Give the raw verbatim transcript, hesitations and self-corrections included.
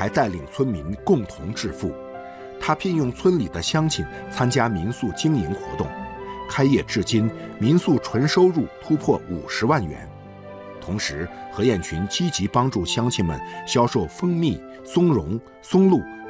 还带领村民共同致富。他聘用村里的乡亲参加民宿经营活动，开业至今，民宿纯收入突破五十万元。同时，何彦群积极帮助乡亲们销售蜂蜜、松茸、松露